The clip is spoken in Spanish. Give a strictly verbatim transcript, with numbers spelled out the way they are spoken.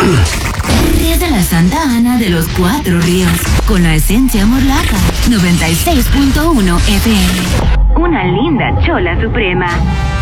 Desde la Santa Ana de los Cuatro Ríos, con la esencia morlaca, noventa y seis punto uno F M. Una linda chola suprema.